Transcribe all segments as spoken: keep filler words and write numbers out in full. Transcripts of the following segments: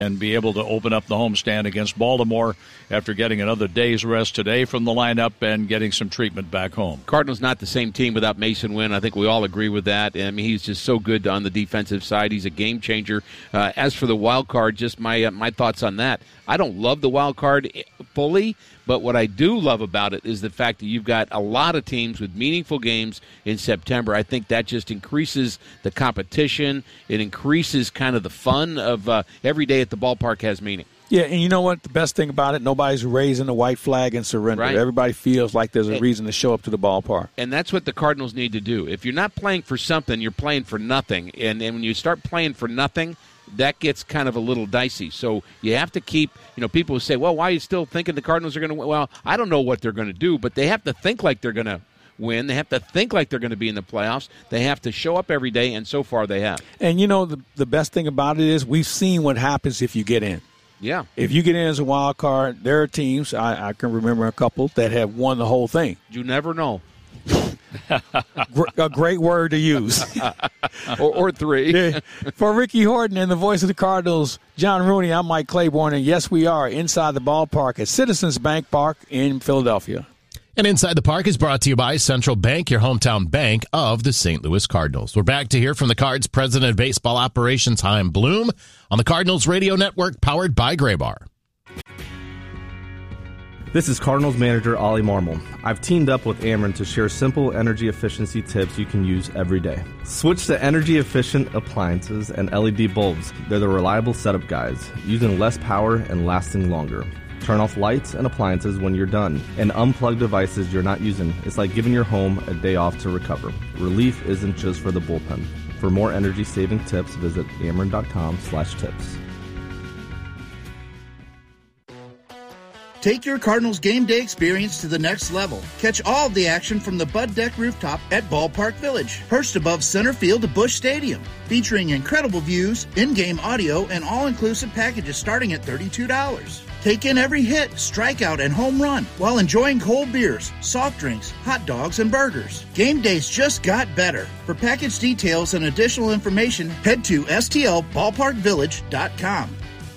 and be able to open up the homestand against Baltimore after getting another day's rest today from the lineup and getting some treatment back home. Cardinals not the same team without Mason Wynn. I think we all agree with that. I mean, he's just so good on the defensive side. He's a game changer. Uh, as for the wild card, just my uh, my thoughts on that. I don't love the wild card fully, but what I do love about it is the fact that you've got a lot of teams with meaningful games in September. I think that just increases the competition. It increases kind of the fun of uh, every day at the ballpark has meaning. Yeah, and you know what? The best thing about it, nobody's raising the white flag and surrender. Right. Everybody feels like there's a and, reason to show up to the ballpark. And that's what the Cardinals need to do. If you're not playing for something, you're playing for nothing. And, and when you start playing for nothing, that gets kind of a little dicey. So you have to keep, you know, people who say, well, why are you still thinking the Cardinals are going to win? Well, I don't know what they're going to do, but they have to think like they're going to win. They have to think like they're going to be in the playoffs. They have to show up every day, and so far they have. And, you know, the, the best thing about it is we've seen what happens if you get in. Yeah. If you get in as a wild card, there are teams, I, I can remember a couple, that have won the whole thing. You never know. A great word to use. or, or three. Yeah. For Ricky Horton and the voice of the Cardinals, John Rooney, I'm Mike Claiborne, and yes, we are inside the ballpark at Citizens Bank Park in Philadelphia. And Inside the Park is brought to you by Central Bank, your hometown bank of the Saint Louis Cardinals. We're back to hear from the Cards president of baseball operations, Chaim Bloom, on the Cardinals Radio Network, powered by Graybar. This is Cardinals manager Ollie Marmol. I've teamed up with Ameren to share simple energy efficiency tips you can use every day. Switch to energy-efficient appliances and L E D bulbs. They're the reliable setup guys, using less power and lasting longer. Turn off lights and appliances when you're done, and unplug devices you're not using. It's like giving your home a day off to recover. Relief isn't just for the bullpen. For more energy-saving tips, visit ameren.com slash tips. Take your Cardinals game day experience to the next level. Catch all of the action from the Bud Deck rooftop at Ballpark Village, perched above center field of Busch Stadium, featuring incredible views, in-game audio, and all-inclusive packages starting at thirty-two dollars. Take in every hit, strikeout, and home run while enjoying cold beers, soft drinks, hot dogs, and burgers. Game days just got better. For package details and additional information, head to S T L ballpark village dot com.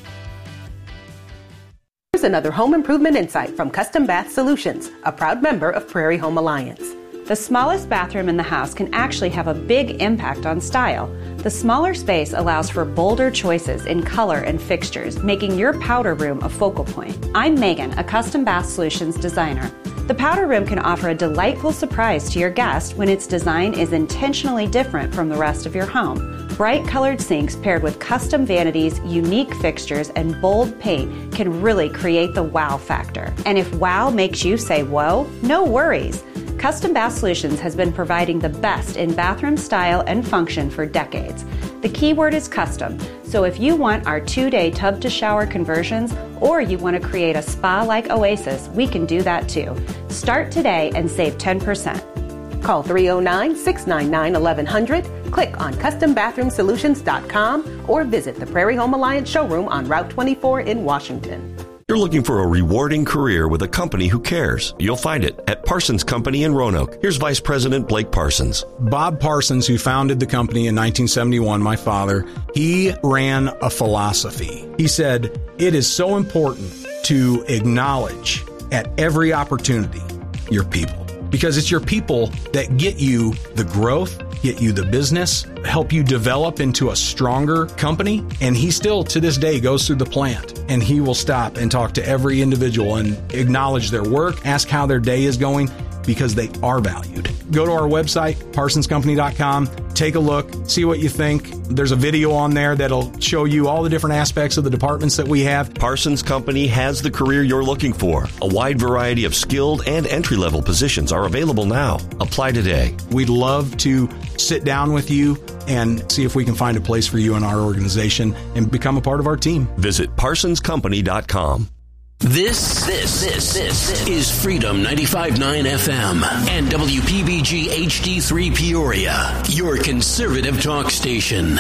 Here's another home improvement insight from Custom Bath Solutions, a proud member of Prairie Home Alliance. The smallest bathroom in the house can actually have a big impact on style. The smaller space allows for bolder choices in color and fixtures, making your powder room a focal point. I'm Megan, a Custom Bath Solutions designer. The powder room can offer a delightful surprise to your guest when its design is intentionally different from the rest of your home. Bright colored sinks paired with custom vanities, unique fixtures, and bold paint can really create the wow factor. And if wow makes you say whoa, no worries. Custom Bath Solutions has been providing the best in bathroom style and function for decades. The key word is custom, so if you want our two-day tub-to-shower conversions or you want to create a spa-like oasis, we can do that too. Start today and save ten percent. Call three oh nine, six nine nine, eleven hundred, click on custom bathroom solutions dot com, or visit the Prairie Home Alliance showroom on Route twenty-four in Washington. You're looking for a rewarding career with a company who cares. You'll find it at Parsons Company in Roanoke. Here's Vice President Blake Parsons. Bob Parsons, who founded the company in nineteen seventy-one, my father, he ran a philosophy. He said, it is so important to acknowledge at every opportunity your people. Because it's your people that get you the growth, get you the business, help you develop into a stronger company. And he still, to this day, goes through the plant and he will stop and talk to every individual and acknowledge their work, ask how their day is going, because they are valued. Go to our website, parsons company dot com, take a look, see what you think. There's a video on there that'll show you all the different aspects of the departments that we have. Parsons Company has the career you're looking for. A wide variety of skilled and entry-level positions are available now. Apply today. We'd love to sit down with you and see if we can find a place for you in our organization and become a part of our team. Visit parsons company dot com. This, this, this, this is Freedom ninety-five point nine F M and W P B G H D three Peoria, your conservative talk station.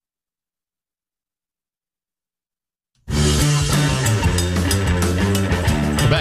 Back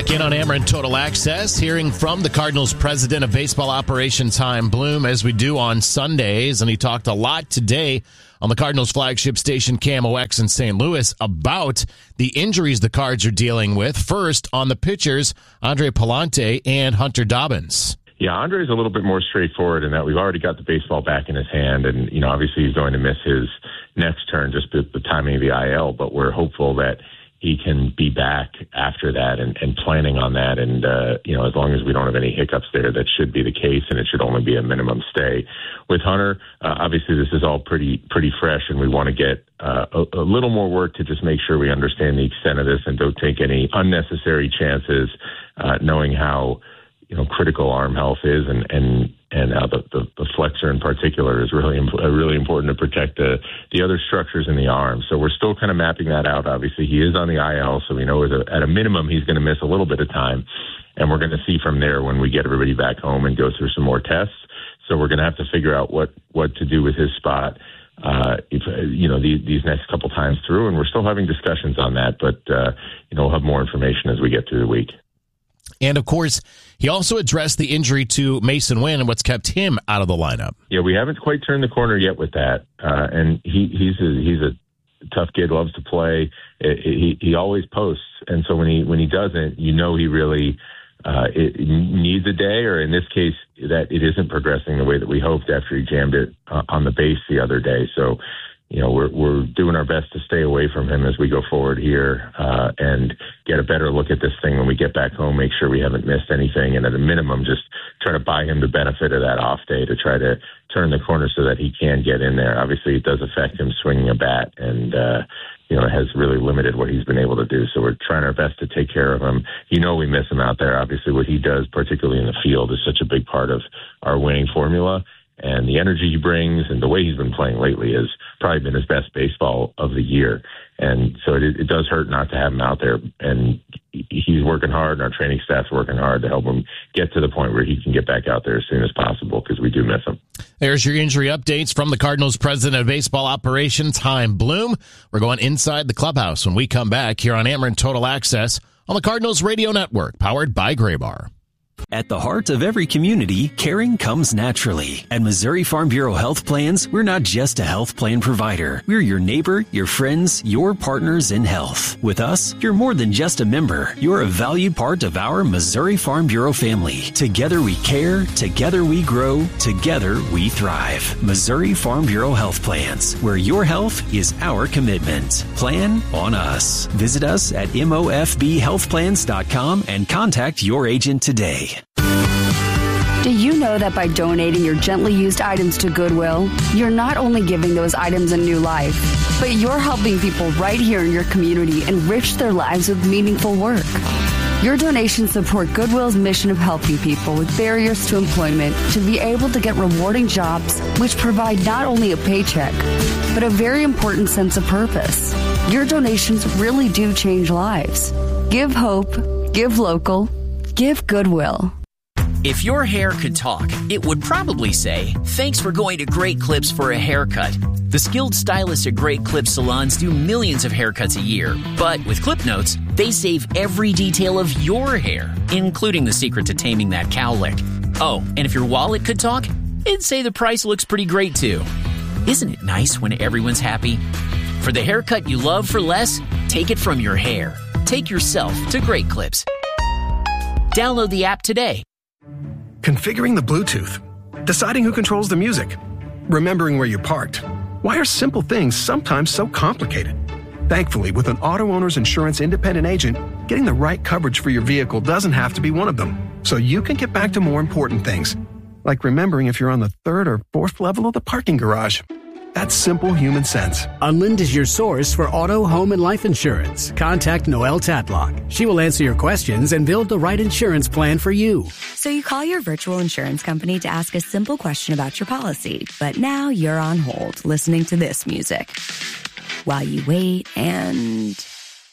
Back in on Ameren Total Access, hearing from the Cardinals president of baseball operations, Chaim Bloom, as we do on Sundays. And he talked a lot today on the Cardinals flagship station K M O X in Saint Louis about the injuries the Cards are dealing with. First, on the pitchers, Andre Pallante and Hunter Dobbins. Yeah, Andre's a little bit more straightforward in that we've already got the baseball back in his hand. And, you know, obviously he's going to miss his next turn, just the, the timing of the I L. But we're hopeful that he can be back after that and, and planning on that. And, uh, you know, as long as we don't have any hiccups there, that should be the case, and it should only be a minimum stay. With Hunter, uh, obviously this is all pretty pretty fresh, and we want to get uh, a, a little more work to just make sure we understand the extent of this and don't take any unnecessary chances, uh, knowing how, you know, critical arm health is, and, and, and how the, the, the flexor in particular is really, imp- really important to protect the, the other structures in the arm. So we're still kind of mapping that out. Obviously, he is on the I L, so we know at a, at a minimum he's going to miss a little bit of time, and we're going to see from there when we get everybody back home and go through some more tests. So we're going to have to figure out what, what to do with his spot, uh, if, you know, these, these next couple times through, and we're still having discussions on that, but, uh, you know, we'll have more information as we get through the week. And, of course, he also addressed the injury to Mason Wynn and what's kept him out of the lineup. Yeah, we haven't quite turned the corner yet with that. Uh, and he, he's a, he's a tough kid, loves to play. It, it, he, he always posts. And so when he when he doesn't, you know he really uh, it, it needs a day, or in this case, that it isn't progressing the way that we hoped after he jammed it uh, on the base the other day. So, you know, we're we're doing our best to stay away from him as we go forward here uh, and get a better look at this thing when we get back home, make sure we haven't missed anything, and at a minimum, just try to buy him the benefit of that off day to try to turn the corner so that he can get in there. Obviously, it does affect him swinging a bat, and, uh, you know, it has really limited what he's been able to do. So we're trying our best to take care of him. You know we miss him out there. Obviously, what he does, particularly in the field, is such a big part of our winning formula. And the energy he brings and the way he's been playing lately has probably been his best baseball of the year. And so it, it does hurt not to have him out there. And he's working hard, and our training staff's working hard to help him get to the point where he can get back out there as soon as possible, because we do miss him. There's your injury updates from the Cardinals president of baseball operations, Chaim Bloom. We're going inside the clubhouse when we come back here on Ameren Total Access on the Cardinals Radio Network, powered by Graybar. At the heart of every community, caring comes naturally. At Missouri Farm Bureau Health Plans, we're not just a health plan provider. We're your neighbor, your friends, your partners in health. With us, you're more than just a member. You're a valued part of our Missouri Farm Bureau family. Together we care, together we grow, together we thrive. Missouri Farm Bureau Health Plans, where your health is our commitment. Plan on us. Visit us at M O F B health plans dot com and contact your agent today. Do you know that by donating your gently used items to Goodwill, you're not only giving those items a new life, but you're helping people right here in your community enrich their lives with meaningful work? Your donations support Goodwill's mission of helping people with barriers to employment to be able to get rewarding jobs which provide not only a paycheck, but a very important sense of purpose. Your donations really do change lives. Give hope, give local, give Goodwill. If your hair could talk, it would probably say, "Thanks for going to Great Clips for a haircut." The skilled stylists at Great Clips salons do millions of haircuts a year. But with Clip Notes, they save every detail of your hair, including the secret to taming that cowlick. Oh, and if your wallet could talk, it'd say the price looks pretty great too. Isn't it nice when everyone's happy? For the haircut you love for less, take it from your hair. Take yourself to Great Clips. Download the app today. Configuring the Bluetooth, deciding who controls the music, remembering where you parked. Why are simple things sometimes so complicated? Thankfully, with an Auto Owners Insurance independent agent, getting the right coverage for your vehicle doesn't have to be one of them. So you can get back to more important things, like remembering if you're on the third or fourth level of the parking garage. That's simple human sense. Unlind is your source for auto, home, and life insurance. Contact Noelle Tatlock. She will answer your questions and build the right insurance plan for you. So you call your virtual insurance company to ask a simple question about your policy, but now you're on hold listening to this music while you wait and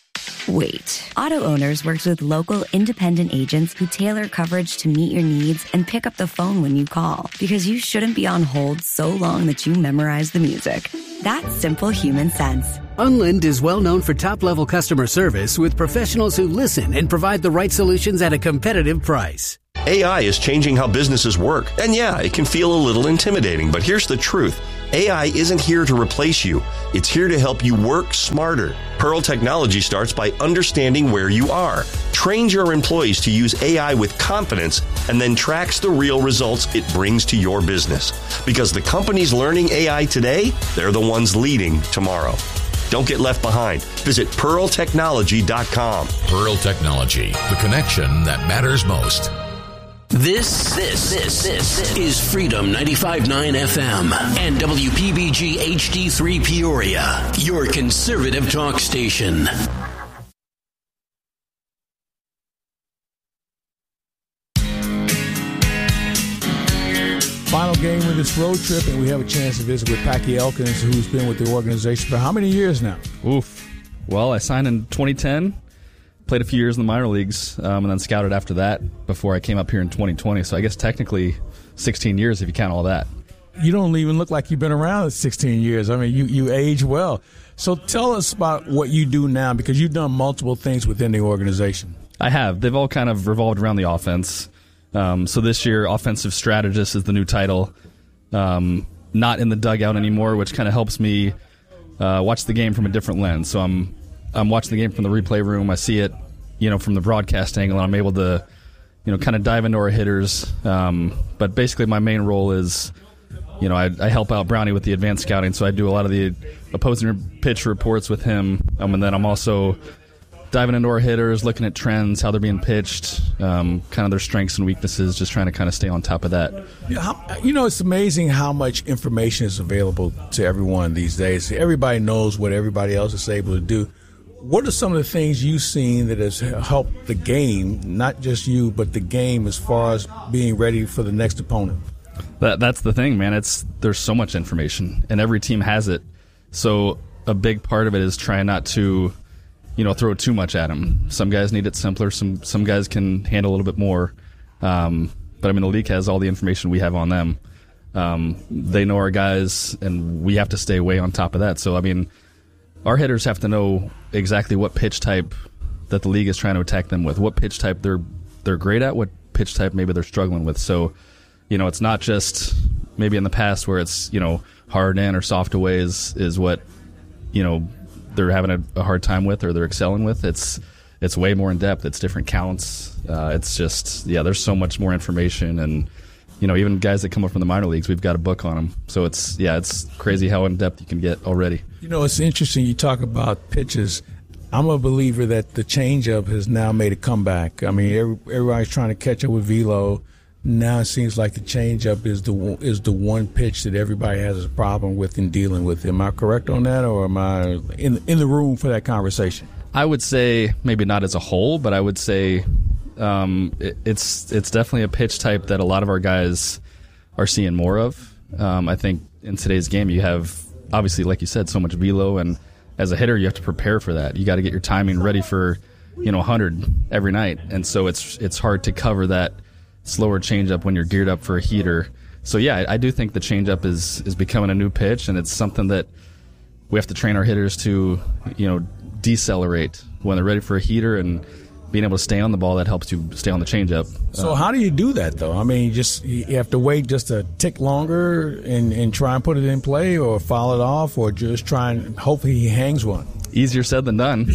Wait. Auto Owners works with local independent agents who tailor coverage to meet your needs and pick up the phone when you call, because you shouldn't be on hold so long that you memorize the music. That's simple human sense. Unlind is well known for top-level customer service with professionals who listen and provide the right solutions at a competitive price. A I is changing how businesses work. And yeah, it can feel a little intimidating, but here's the truth. A I isn't here to replace you. It's here to help you work smarter. Pearl Technology starts by understanding where you are, trains your employees to use A I with confidence, and then tracks the real results it brings to your business. Because the companies learning A I today, they're the ones leading tomorrow. Don't get left behind. Visit pearl technology dot com. Pearl Technology, the connection that matters most. This, this, this, this is Freedom ninety-five point nine F M and W P B G H D three Peoria, your conservative talk station. Final game of this road trip, and we have a chance to visit with Packy Elkins, who's been with the organization for how many years now? Oof. Well, I signed in twenty ten. Played a few years in the minor leagues, um, and then scouted after that before I came up here in twenty twenty. So I guess technically sixteen years if you count all that. You don't even look like you've been around sixteen years. I mean, you, you age well. So tell us about what you do now, because you've done multiple things within the organization. I have. They've all kind of revolved around the offense. Um, so this year, offensive strategist is the new title. Um, not in the dugout anymore, which kind of helps me uh, watch the game from a different lens. So I'm I'm watching the game from the replay room. I see it, you know, from the broadcast angle, and I'm able to, you know, kind of dive into our hitters. Um, but basically, my main role is, you know, I, I help out Brownie with the advanced scouting. So I do a lot of the opposing pitch reports with him, um, and then I'm also diving into our hitters, looking at trends, how they're being pitched, um, kind of their strengths and weaknesses, just trying to kind of stay on top of that. You know, it's amazing how much information is available to everyone these days. Everybody knows what everybody else is able to do. What are some of the things you've seen that has helped the game, not just you, but the game as far as being ready for the next opponent? That, that's the thing, man. It's there's so much information, and every team has it. So a big part of it is trying not to, you know, throw too much at them. Some guys need it simpler. Some some guys can handle a little bit more. Um, but, I mean, the league has all the information we have on them. Um, they know our guys, and we have to stay way on top of that. So, I mean, our hitters have to know exactly what pitch type that the league is trying to attack them with, what pitch type they're they're great at, what pitch type maybe they're struggling with. So, you know, it's not just maybe in the past where it's, you know, hard in or soft away is, is what, you know, they're having a, a hard time with or they're excelling with. It's it's way more in depth. It's different counts. Uh, it's just, yeah, there's so much more information. And, you know, even guys that come up from the minor leagues, we've got a book on them. So it's, yeah, it's crazy how in depth you can get already. You know, it's interesting you talk about pitches. I'm a believer that the changeup has now made a comeback. I mean, every, everybody's trying to catch up with velo. Now it seems like the changeup is the is the one pitch that everybody has a problem with in dealing with. Am I correct on that, or am I in in the room for that conversation? I would say maybe not as a whole, but I would say um, it, it's it's definitely a pitch type that a lot of our guys are seeing more of. Um, I think in today's game you have, obviously, like you said, so much velo, and as a hitter you have to prepare for that. You got to get your timing ready for, you know, one hundred every night, and so it's it's hard to cover that slower changeup when you're geared up for a heater. So yeah, I, I do think the changeup is is becoming a new pitch, and it's something that we have to train our hitters to, you know, decelerate when they're ready for a heater, and being able to stay on the ball, that helps you stay on the changeup. So uh, how do you do that, though? I mean, you just you have to wait just a tick longer and, and try and put it in play, or foul it off, or just try and hopefully he hangs one? Easier said than done.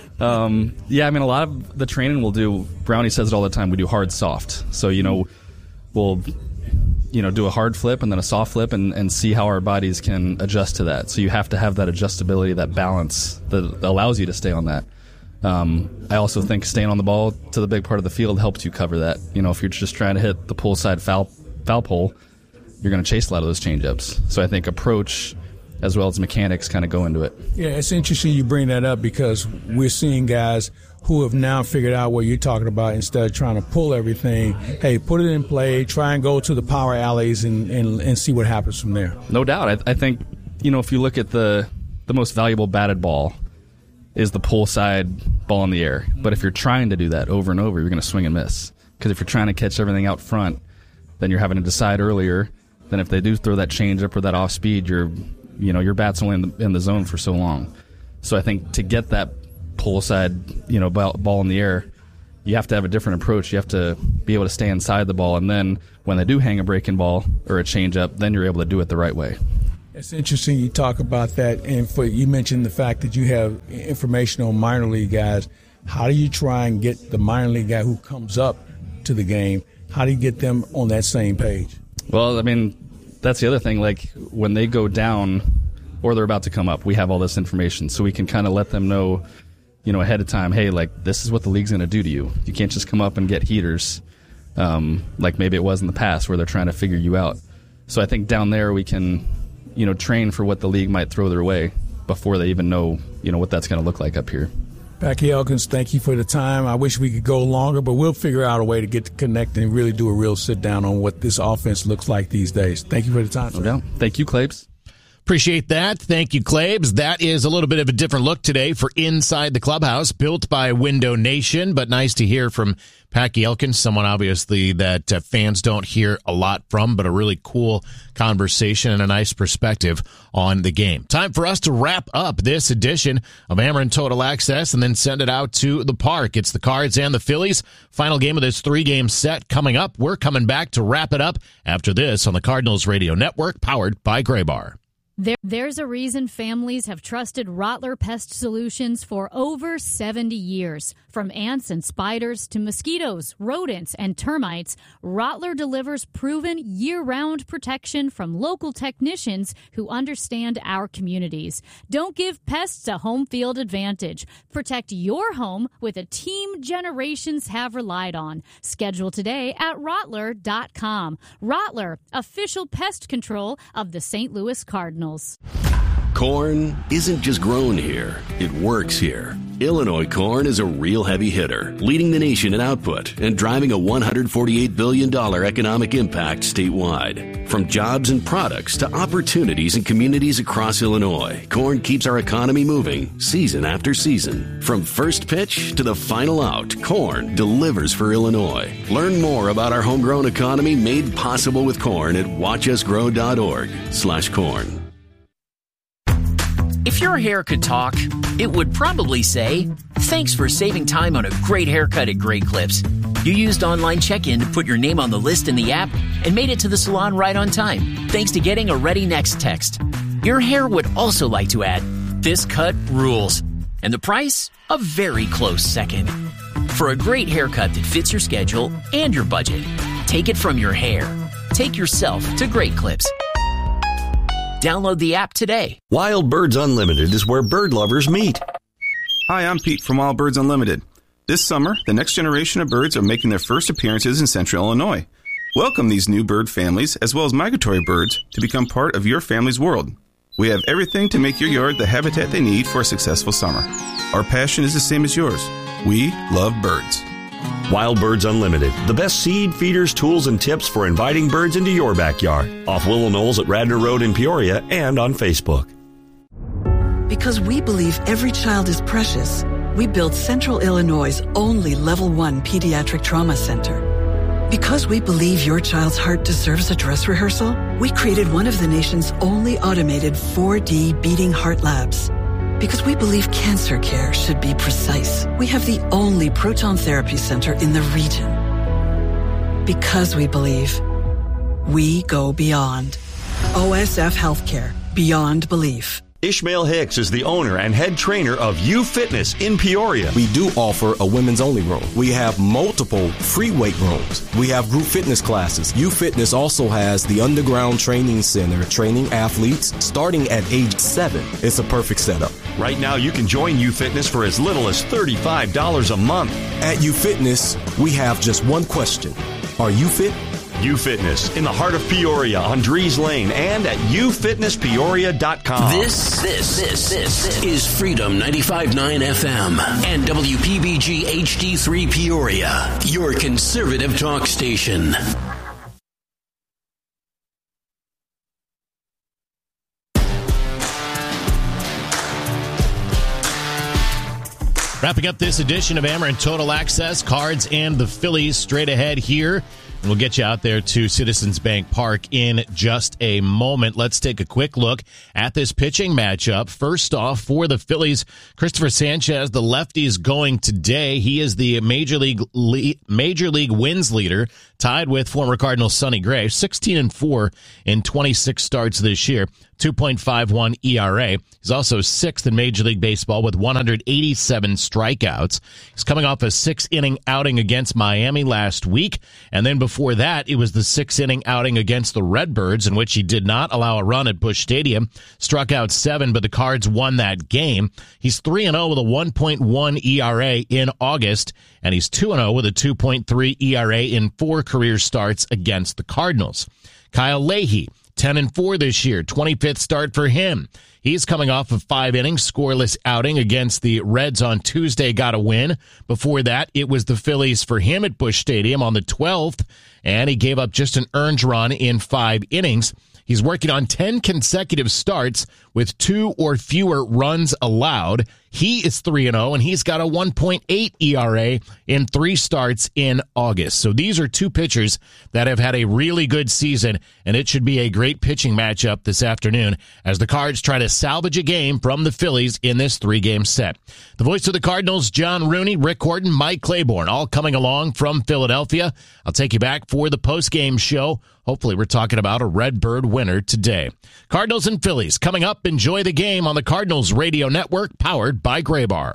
um, yeah, I mean, a lot of the training we'll do, Brownie says it all the time, we do hard soft. So, you know, we'll, you know, do a hard flip and then a soft flip and, and see how our bodies can adjust to that. So you have to have that adjustability, that balance that allows you to stay on that. Um, I also think staying on the ball to the big part of the field helps you cover that. You know, if you're just trying to hit the pull side foul, foul pole, you're going to chase a lot of those changeups. So I think approach as well as mechanics kind of go into it. Yeah, it's interesting you bring that up, because we're seeing guys who have now figured out what you're talking about. Instead of trying to pull everything, hey, put it in play, try and go to the power alleys and, and, and see what happens from there. No doubt. I, I think, you know, if you look at the the most valuable batted ball, is the pull side ball in the air. But if you're trying to do that over and over, you're going to swing and miss. Because if you're trying to catch everything out front, then you're having to decide earlier. Then if they do throw that change up or that off speed, you're, you know, your bat's only in the, in the zone for so long. So I think to get that pull side, you know, ball, ball in the air, you have to have a different approach. You have to be able to stay inside the ball, and then when they do hang a breaking ball or a change up, then you're able to do it the right way. It's interesting you talk about that, and for you mentioned the fact that you have information on minor league guys. How do you try and get the minor league guy who comes up to the game, how do you get them on that same page? Well, I mean, that's the other thing. Like, when they go down or they're about to come up, we have all this information, so we can kind of let them know, you know, ahead of time, hey, like, this is what the league's going to do to you. You can't just come up and get heaters um, like maybe it was in the past where they're trying to figure you out. So I think down there we can, you know, train for what the league might throw their way before they even know, you know, what that's going to look like up here. Packy Elkins, thank you for the time. I wish we could go longer, but we'll figure out a way to get to connect and really do a real sit-down on what this offense looks like these days. Thank you for the time. No doubt. Thank you, Claibs. Appreciate that. Thank you, Claibs. That is a little bit of a different look today for Inside the Clubhouse, built by Window Nation, but nice to hear from Packy Elkins, someone obviously that uh, fans don't hear a lot from, but a really cool conversation and a nice perspective on the game. Time for us to wrap up this edition of Ameren Total Access and then send it out to the park. It's the Cards and the Phillies. Final game of this three-game set coming up. We're coming back to wrap it up after this on the Cardinals Radio Network, powered by Graybar. There, there's a reason families have trusted Rottler Pest Solutions for over seventy years. From ants and spiders to mosquitoes, rodents, and termites, Rottler delivers proven year-round protection from local technicians who understand our communities. Don't give pests a home field advantage. Protect your home with a team generations have relied on. Schedule today at Rottler dot com. Rottler, official pest control of the Saint Louis Cardinals. Corn isn't just grown here, it works here. Illinois corn is a real heavy hitter, leading the nation in output and driving a one hundred forty-eight billion dollars economic impact statewide. From jobs and products to opportunities in communities across Illinois, corn keeps our economy moving season after season. From first pitch to the final out, corn delivers for Illinois. Learn more about our homegrown economy made possible with corn at watch us grow dot org slash corn. If your hair could talk, it would probably say, thanks for saving time on a great haircut at Great Clips. You used online check-in to put your name on the list in the app and made it to the salon right on time, thanks to getting a Ready Next text. Your hair would also like to add, this cut rules. And the price? A very close second. For a great haircut that fits your schedule and your budget, take it from your hair. Take yourself to Great Clips. Download the app today. Wild Birds Unlimited is where bird lovers meet. Hi, I'm Pete from Wild Birds Unlimited. This summer, the next generation of birds are making their first appearances in Central Illinois. Welcome these new bird families, as well as migratory birds, to become part of your family's world. We have everything to make your yard the habitat they need for a successful summer. Our passion is the same as yours. We love birds. Wild Birds Unlimited, the best seed, feeders, tools, and tips for inviting birds into your backyard. Off Willow Knolls at Radnor Road in Peoria and on Facebook. Because we believe every child is precious, we built Central Illinois' only Level one Pediatric Trauma Center. Because we believe your child's heart deserves a dress rehearsal, we created one of the nation's only automated four D beating heart labs. Because we believe cancer care should be precise, we have the only proton therapy center in the region. Because we believe, we go beyond. O S F Healthcare, beyond belief. Ishmael Hicks is the owner and head trainer of U Fitness in Peoria. We do offer a women's only room. We have multiple free weight rooms. We have group fitness classes. U Fitness also has the underground training center, training athletes starting at age seven. It's a perfect setup. Right now, you can join U Fitness for as little as thirty-five dollars a month. At U Fitness, we have just one question. Are you fit? U Fitness in the heart of Peoria on Drees Lane and at u fitness peoria dot com. This, this, this, this is Freedom ninety-five point nine F M and W P B G H D three Peoria, your conservative talk station. Wrapping up this edition of Amarin Total Access, Cards and the Phillies straight ahead here. And we'll get you out there to Citizens Bank Park in just a moment. Let's take a quick look at this pitching matchup. First off, for the Phillies, Christopher Sanchez, the lefty, is going today. He is the Major League le- Major League wins leader, tied with former Cardinal Sonny Gray, sixteen and four in twenty-six starts this year, two point five one E R A. He's also sixth in Major League Baseball with one hundred eighty-seven strikeouts. He's coming off a six-inning outing against Miami last week, and then before that, it was the six-inning outing against the Redbirds, in which he did not allow a run at Busch Stadium, struck out seven, but the Cards won that game. He's three and oh with a one point one E R A in August, and he's two and oh with a two point three E R A in four career starts against the Cardinals. Kyle Leahy, ten and four this year, twenty-fifth start for him. He's coming off of five innings, scoreless outing against the Reds on Tuesday, got a win. Before that, it was the Phillies for him at Busch Stadium on the twelfth, and he gave up just an earned run in five innings. He's working on ten consecutive starts with two or fewer runs allowed. He is three and oh, and he's got a one point eight E R A in three starts in August. So these are two pitchers that have had a really good season, and it should be a great pitching matchup this afternoon as the Cards try to salvage a game from the Phillies in this three-game set. The voice of the Cardinals, John Rooney, Rick Horton, Mike Claiborne, all coming along from Philadelphia. I'll take you back for the post-game show. Hopefully we're talking about a Redbird winner today. Cardinals and Phillies coming up. Enjoy the game on the Cardinals Radio Network, powered by Graybar.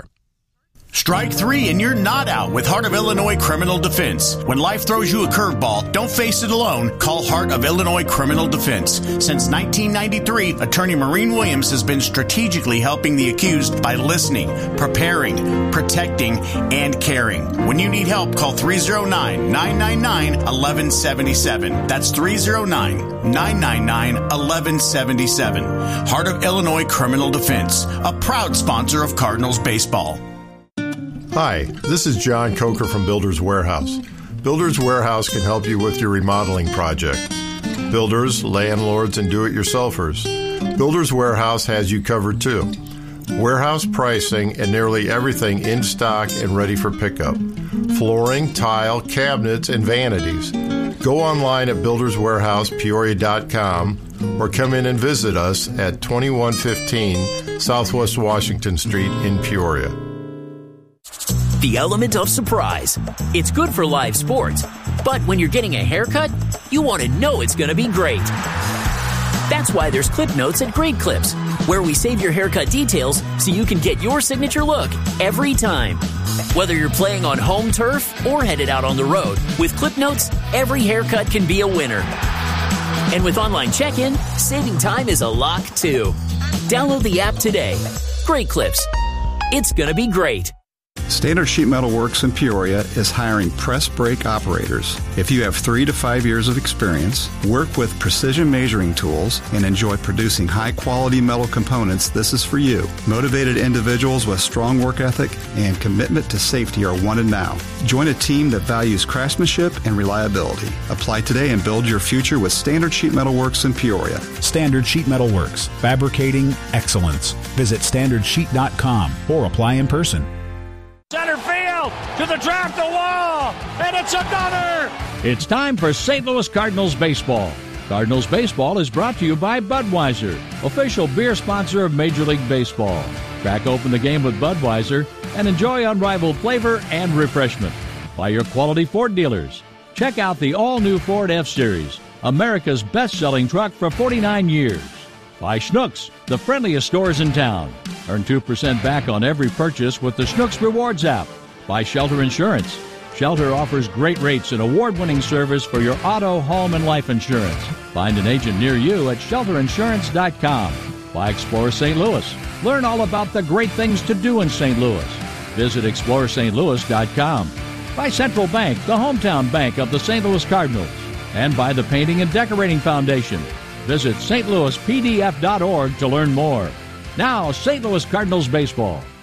Strike three and you're not out with Heart of Illinois Criminal Defense. When life throws you a curveball, don't face it alone. Call Heart of Illinois Criminal Defense. Since nineteen ninety-three, Attorney Maureen Williams has been strategically helping the accused by listening, preparing, protecting, and caring. When you need help, call three oh nine, nine nine nine, one one seven seven. That's three oh nine, nine nine nine, one one seven seven. Heart of Illinois Criminal Defense, a proud sponsor of Cardinals baseball. Hi, this is John Coker from Builders Warehouse. Builders Warehouse can help you with your remodeling project. Builders, landlords, and do-it-yourselfers. Builders Warehouse has you covered too. Warehouse pricing and nearly everything in stock and ready for pickup. Flooring, tile, cabinets, and vanities. Go online at builders warehouse peoria dot com or come in and visit us at twenty-one fifteen Southwest Washington Street in Peoria. The element of surprise. It's good for live sports, but when you're getting a haircut, you want to know it's going to be great. That's why there's Clip Notes at Great Clips, where we save your haircut details so you can get your signature look every time. Whether you're playing on home turf or headed out on the road, with Clip Notes, every haircut can be a winner. And with online check-in, saving time is a lock too. Download the app today. Great Clips. It's going to be great. Standard Sheet Metal Works in Peoria is hiring press brake operators. If you have three to five years of experience, work with precision measuring tools, and enjoy producing high-quality metal components, this is for you. Motivated individuals with strong work ethic and commitment to safety are wanted now. Join a team that values craftsmanship and reliability. Apply today and build your future with Standard Sheet Metal Works in Peoria. Standard Sheet Metal Works, fabricating excellence. Visit standard sheet dot com or apply in person. Center field to the track, the wall, and it's a gunner. It's time for Saint Louis Cardinals baseball. Cardinals baseball is brought to you by Budweiser, official beer sponsor of Major League Baseball. Crack open the game with Budweiser and enjoy unrivaled flavor and refreshment. By your quality Ford dealers. Check out the all-new Ford F-Series, America's best-selling truck for forty-nine years. By Schnucks, the friendliest stores in town. Earn two percent back on every purchase with the Schnucks Rewards app. By Shelter Insurance. Shelter offers great rates and award-winning service for your auto, home, and life insurance. Find an agent near you at shelter insurance dot com. By Explore Saint Louis. Learn all about the great things to do in Saint Louis. Visit explore st louis dot com. By Central Bank, the hometown bank of the Saint Louis Cardinals. And by the Painting and Decorating Foundation. Visit s t louis p d f dot org to learn more. Now, Saint Louis Cardinals baseball.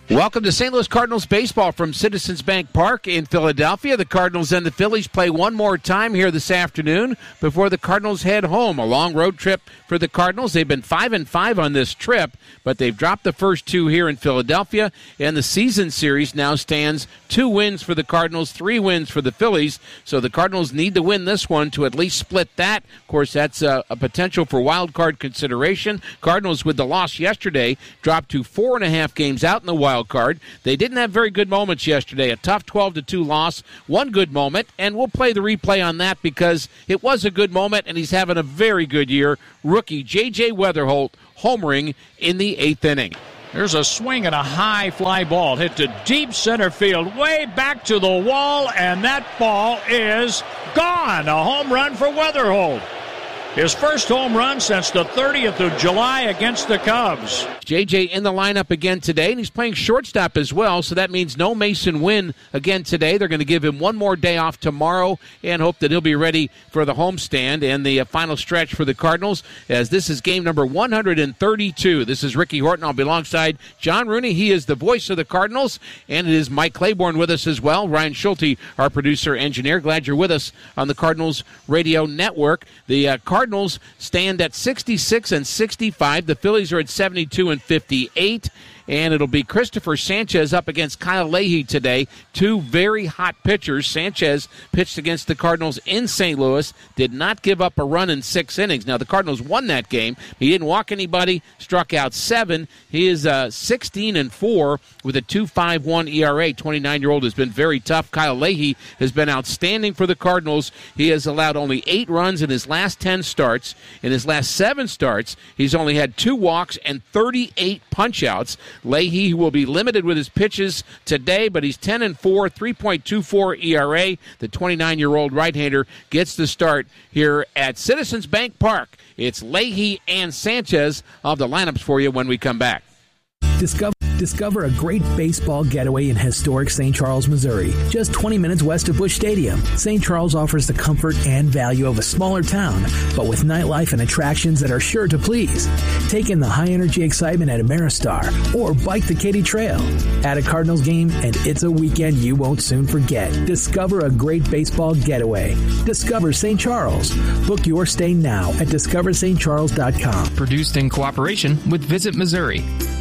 Welcome to Saint Louis Cardinals baseball from Citizens Bank Park in Philadelphia. The Cardinals and the Phillies play one more time here this afternoon before the Cardinals head home. A long road trip for the Cardinals. They've been five and five on this trip, but they've dropped the first two here in Philadelphia, and the season series now stands two wins for the Cardinals, three wins for the Phillies. So the Cardinals need to win this one to at least split that. Of course, that's a, a potential for wild card consideration. Cardinals, with the loss yesterday, dropped to four and a half games out in the wild card. They didn't have very good moments yesterday. A tough twelve to two loss, one good moment, and we'll play the replay on that because it was a good moment, and he's having a very good year. Rookie J J Weatherholt homering in the eighth inning. There's a swing and a high fly ball hit to deep center field, way back to the wall, and that ball is gone. A home run for Weatherholt. His first home run since the thirtieth of July against the Cubs. J J in the lineup again today, and he's playing shortstop as well, so that means no Mason Wynn again today. They're going to give him one more day off tomorrow and hope that he'll be ready for the homestand and the uh, final stretch for the Cardinals, as this is game number one hundred thirty-two. This is Ricky Horton. I'll be alongside John Rooney. He is the voice of the Cardinals, and it is Mike Claiborne with us as well. Ryan Schulte, our producer-engineer. Glad you're with us on the Cardinals Radio Network. The uh, Cardinals stand at sixty-six and sixty-five. The Phillies are at seventy-two and fifty-eight. And it'll be Christopher Sanchez up against Kyle Leahy today. Two very hot pitchers. Sanchez pitched against the Cardinals in Saint Louis, did not give up a run in six innings. Now, the Cardinals won that game. He didn't walk anybody, struck out seven. He is uh, sixteen and four with a two point five one E R A. twenty-nine-year-old has been very tough. Kyle Leahy has been outstanding for the Cardinals. He has allowed only eight runs in his last ten starts. In his last seven starts, he's only had two walks and thirty-eight punch-outs. Leahy will be limited with his pitches today, but he's ten and four, three point two four E R A. The twenty-nine-year-old right-hander gets the start here at Citizens Bank Park. It's Leahy and Sanchez of the lineups for you when we come back. Discover Discover a great baseball getaway in historic Saint Charles, Missouri, just twenty minutes west of Busch Stadium. Saint Charles offers the comfort and value of a smaller town, but with nightlife and attractions that are sure to please. Take in the high-energy excitement at Ameristar or bike the Katy Trail. Add a Cardinals game, and it's a weekend you won't soon forget. Discover a great baseball getaway. Discover Saint Charles. Book your stay now at discover st charles dot com. Produced in cooperation with Visit Missouri.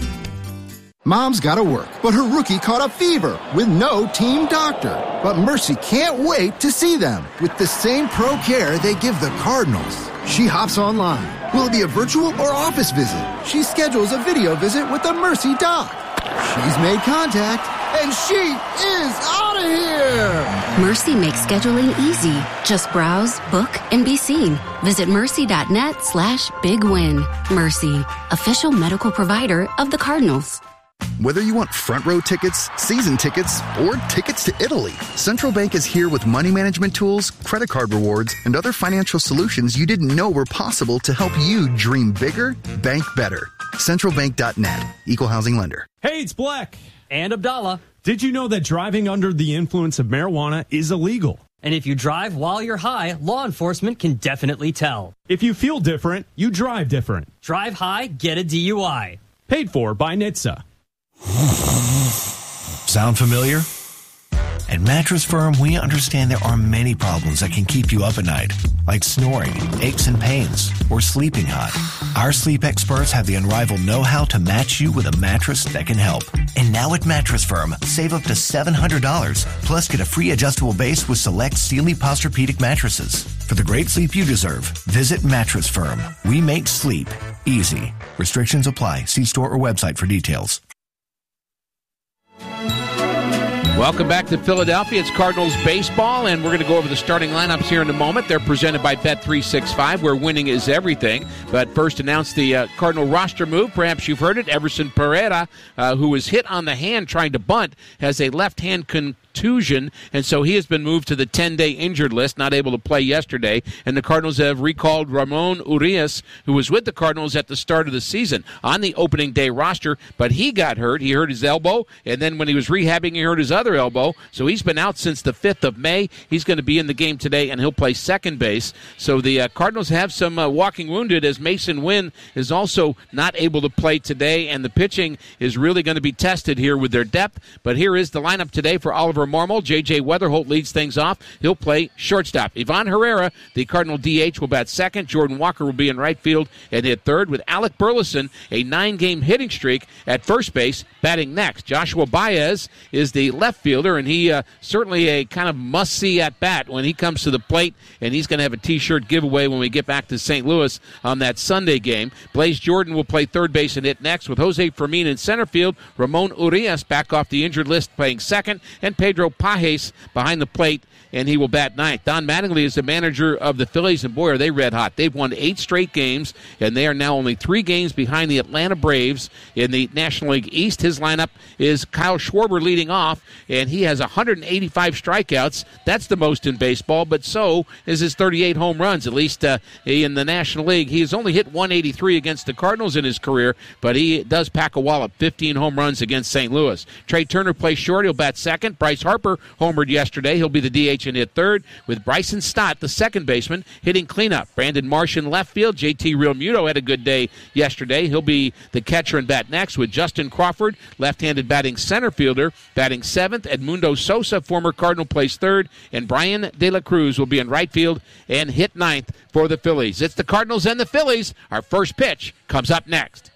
Mom's got to work, but her rookie caught a fever with no team doctor. But Mercy can't wait to see them with the same pro care they give the Cardinals. She hops online. Will it be a virtual or office visit? She schedules a video visit with the Mercy doc. She's made contact, and she is out of here! Mercy makes scheduling easy. Just browse, book, and be seen. Visit mercy.net slash big win. Mercy, official medical provider of the Cardinals. Whether you want front row tickets, season tickets, or tickets to Italy, Central Bank is here with money management tools, credit card rewards, and other financial solutions you didn't know were possible to help you dream bigger, bank better. central bank dot net. Equal housing lender. Hey, it's Black. And Abdallah. Did you know that driving under the influence of marijuana is illegal? And if you drive while you're high, law enforcement can definitely tell. If you feel different, you drive different. Drive high, get a D U I. Paid for by N H T S A. Sound familiar? At Mattress Firm, we understand there are many problems that can keep you up at night, like snoring, aches and pains, or sleeping hot. Our sleep experts have the unrivaled know-how to match you with a mattress that can help. And now at Mattress Firm, save up to seven hundred dollars, plus get a free adjustable base with select Sealy Posturepedic mattresses. For the great sleep you deserve, visit Mattress Firm. We make sleep easy. Restrictions apply. See store or website for details. Welcome back to Philadelphia. It's Cardinals baseball, and we're going to go over the starting lineups here in a moment. They're presented by Bet three sixty-five, where winning is everything. But first, announce the uh, Cardinal roster move. Perhaps you've heard it. Everson Pereira, uh, who was hit on the hand trying to bunt, has a left hand con- contusion, and so he has been moved to the ten-day injured list, not able to play yesterday. And the Cardinals have recalled Ramon Urias, who was with the Cardinals at the start of the season on the opening day roster, but he got hurt. He hurt his elbow, and then when he was rehabbing, he hurt his other elbow. So he's been out since the fifth of May. He's going to be in the game today, and he'll play second base. So the uh, Cardinals have some uh, walking wounded, as Mason Wynn is also not able to play today, and the pitching is really going to be tested here with their depth. But here is the lineup today for Oliver Marmol. J J Weatherholt leads things off. He'll play shortstop. Ivan Herrera, the Cardinal D H, will bat second. Jordan Walker will be in right field and hit third, with Alec Burleson, a nine-game hitting streak, at first base, batting next. Joshua Baez is the left fielder, and he uh, certainly a kind of must-see at-bat when he comes to the plate, and he's going to have a T-shirt giveaway when we get back to Saint Louis on that Sunday game. Blaze Jordan will play third base and hit next, with Jose Fermin in center field, Ramon Urias back off the injured list playing second, and Pedro Pajes behind the plate, and he will bat ninth. Don Mattingly is the manager of the Phillies, and boy, are they red hot. They've won eight straight games, and they are now only three games behind the Atlanta Braves in the National League East. His lineup is Kyle Schwarber leading off, and he has one hundred eighty-five strikeouts. That's the most in baseball, but so is his thirty-eight home runs, at least uh, in the National League. He has only hit one eighty-three against the Cardinals in his career, but he does pack a wallop, fifteen home runs against Saint Louis. Trey Turner plays short. He'll bat second. Bryce Harper homered yesterday. He'll be the D H and hit third, with Bryson Stott, the second baseman, hitting cleanup. Brandon Marsh in left field. J T Realmuto had a good day yesterday. He'll be the catcher and bat next, with Justin Crawford, left-handed batting center fielder, batting seventh. Edmundo Sosa, former Cardinal, plays third, and Brian De La Cruz will be in right field and hit ninth for the Phillies. It's the Cardinals and the Phillies. Our first pitch comes up next.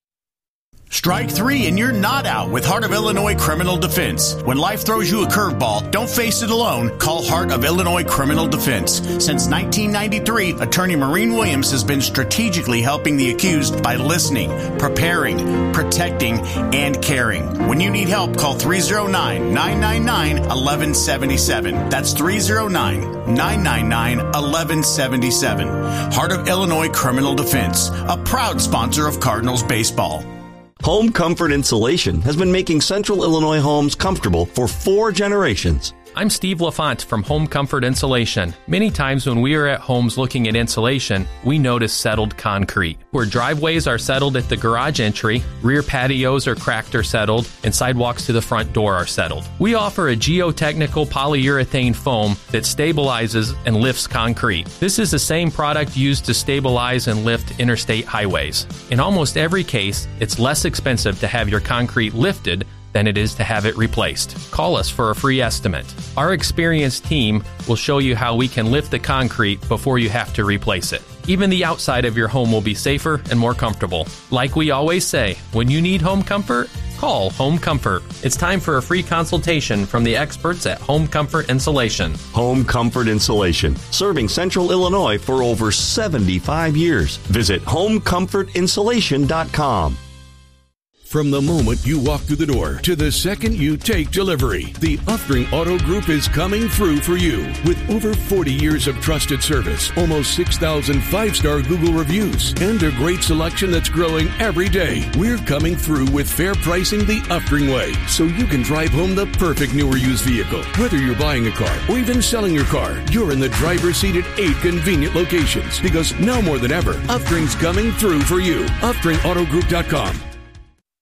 Strike three and you're not out with Heart of Illinois Criminal Defense. When life throws you a curveball, don't face it alone. Call Heart of Illinois Criminal Defense. Since nineteen ninety-three, Attorney Maureen Williams has been strategically helping the accused by listening, preparing, protecting, and caring. When you need help, call three oh nine, nine nine nine, one one seven seven. That's three oh nine, nine nine nine, one one seven seven. Heart of Illinois Criminal Defense, a proud sponsor of Cardinals baseball. Home Comfort Insulation has been making Central Illinois homes comfortable for four generations. I'm Steve LaFont from Home Comfort Insulation. Many times when we are at homes looking at insulation, we notice settled concrete. Where driveways are settled at the garage entry, rear patios are cracked or settled, and sidewalks to the front door are settled. We offer a geotechnical polyurethane foam that stabilizes and lifts concrete. This is the same product used to stabilize and lift interstate highways. In almost every case, it's less expensive to have your concrete lifted than it is to have it replaced. Call us for a free estimate. Our experienced team will show you how we can lift the concrete before you have to replace it. Even the outside of your home will be safer and more comfortable. Like we always say, when you need home comfort, call Home Comfort. It's time for a free consultation from the experts at Home Comfort Insulation. Home Comfort Insulation, serving Central Illinois for over seventy-five years. Visit home comfort insulation dot com. From the moment you walk through the door to the second you take delivery, the Uftring Auto Group is coming through for you. With over forty years of trusted service, almost six thousand five-star Google reviews, and a great selection that's growing every day, we're coming through with fair pricing the Uftring way, so you can drive home the perfect new or used vehicle. Whether you're buying a car or even selling your car, you're in the driver's seat at eight convenient locations, because now more than ever, Uftring's coming through for you. Uftring Auto Group dot com.